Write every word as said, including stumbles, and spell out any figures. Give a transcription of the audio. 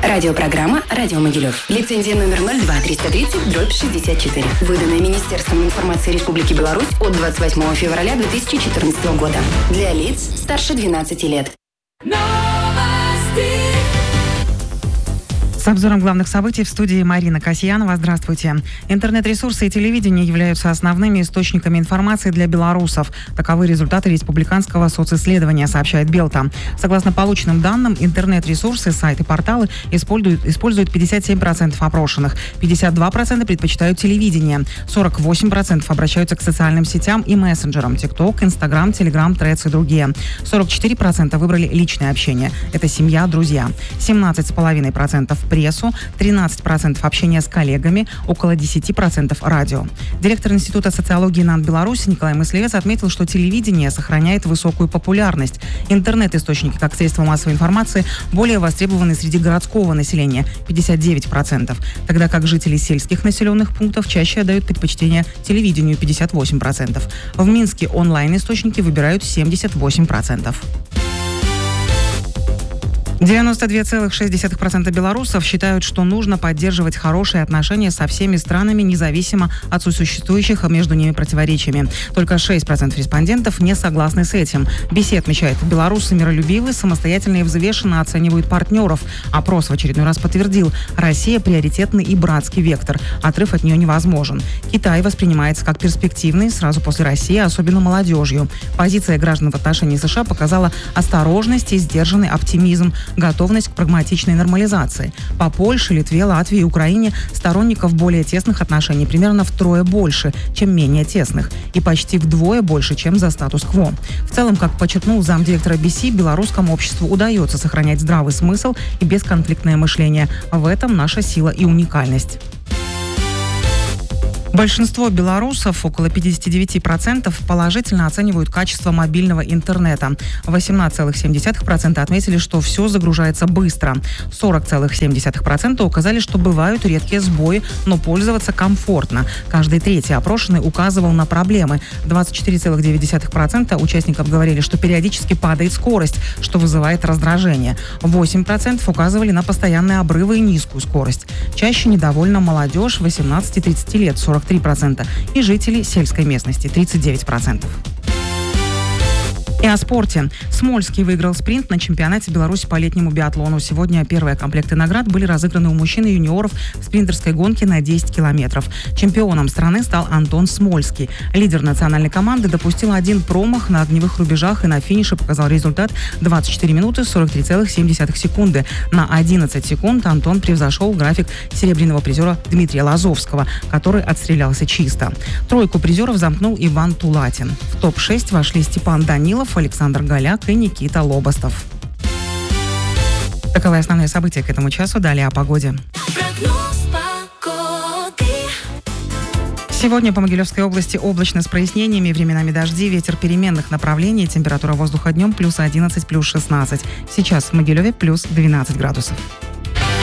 Радиопрограмма «Радио Могилев». Лицензия номер ноль два триста тридцать дробь шестьдесят четыре. Выданная Министерством информации Республики Беларусь от двадцать восьмого февраля две тысячи четырнадцатого года. Для лиц старше двенадцати лет. С обзором главных событий в студии Марина Касьянова. Здравствуйте. Интернет-ресурсы и телевидение являются основными источниками информации для белорусов. Таковы результаты республиканского социсследования, сообщает Белта. Согласно полученным данным, интернет-ресурсы, сайты, порталы используют, используют пятьдесят семь процентов опрошенных, пятьдесят два процента предпочитают телевидение, сорок восемь процентов обращаются к социальным сетям и мессенджерам, ТикТок, Инстаграм, Телеграм, Тредс и другие. сорок четыре процента выбрали личное общение. Это семья, друзья. семнадцать целых пять десятых процента прессу, тринадцать процентов общения с коллегами, около десять процентов радио. Директор Института социологии НАН Беларуси Николай Мыслевец отметил, что телевидение сохраняет высокую популярность. Интернет-источники, как средства массовой информации, более востребованы среди городского населения – пятьдесят девять процентов, тогда как жители сельских населенных пунктов чаще отдают предпочтение телевидению – пятьдесят восемь процентов. В Минске онлайн-источники выбирают семьдесят восемь процентов. девяносто два целых шесть десятых процента белорусов считают, что нужно поддерживать хорошие отношения со всеми странами, независимо от существующих между ними противоречиями. Только шесть процентов респондентов не согласны с этим. Беси отмечает, белорусы миролюбивы, самостоятельно и взвешенно оценивают партнеров. Опрос в очередной раз подтвердил, Россия приоритетный и братский вектор. Отрыв от нее невозможен. Китай воспринимается как перспективный сразу после России, особенно молодежью. Позиция граждан в отношении США показала осторожность и сдержанный оптимизм, готовность к прагматичной нормализации. По Польше, Литве, Латвии и Украине сторонников более тесных отношений примерно втрое больше, чем менее тесных, и почти вдвое больше, чем за статус-кво. В целом, как подчеркнул замдиректора Беси, белорусскому обществу удается сохранять здравый смысл и бесконфликтное мышление. В этом наша сила и уникальность. Большинство белорусов, около пятьдесят девять процентов, положительно оценивают качество мобильного интернета. восемнадцать целых семь десятых процента отметили, что все загружается быстро. сорок целых семь десятых процента указали, что бывают редкие сбои, но пользоваться комфортно. Каждый третий опрошенный указывал на проблемы. двадцать четыре целых девять десятых процента участников говорили, что периодически падает скорость, что вызывает раздражение. восемь процентов указывали на постоянные обрывы и низкую скорость. Чаще недовольна молодежь восемнадцати-тридцати лет, сорок три процента, и жители сельской местности, тридцать девять процентов. И о спорте. Смольский выиграл спринт на чемпионате Беларуси по летнему биатлону. Сегодня первые комплекты наград были разыграны у мужчин и юниоров в спринтерской гонке на десять километров. Чемпионом страны стал Антон Смольский. Лидер национальной команды допустил один промах на огневых рубежах и на финише показал результат двадцать четыре минуты сорок три целых семь десятых секунды. На одиннадцать секунд Антон превзошел график серебряного призера Дмитрия Лазовского, который отстрелялся чисто. Тройку призеров замкнул Иван Тулатин. В топ шесть вошли Степан Данилов, Александр Голяк и Никита Лобостов. Таковы основные события к этому часу. Далее о погоде. Сегодня по Могилевской области облачно с прояснениями, временами дожди, ветер переменных направлений, температура воздуха днем плюс одиннадцать, плюс шестнадцать. Сейчас в Могилеве плюс двенадцать градусов.